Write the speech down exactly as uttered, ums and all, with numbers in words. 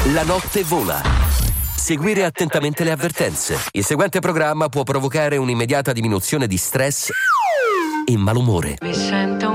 La notte vola. Seguire attentamente le avvertenze. Il seguente programma può provocare un'immediata diminuzione di stress e malumore. Mi sento